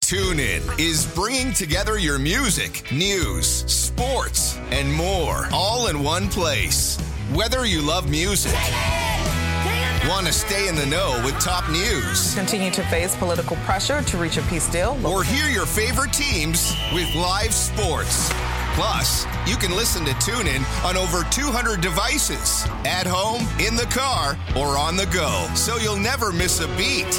TuneIn is bringing together your music, news, sports, and more all in one place. Whether you love music, want to stay in the know with top news, continue to face political pressure to reach a peace deal, or hear your favorite teams with live sports. Plus, you can listen to TuneIn on over 200 devices, at home, in the car, or on the go, so you'll never miss a beat.